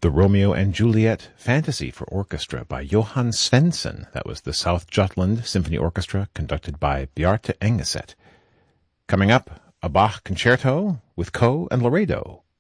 The Romeo and Juliet Fantasy for Orchestra by Johan Svensson. That was the South Jutland Symphony Orchestra, conducted by Bjarte Engeset. Coming up, a Bach concerto with Coe and Laredo.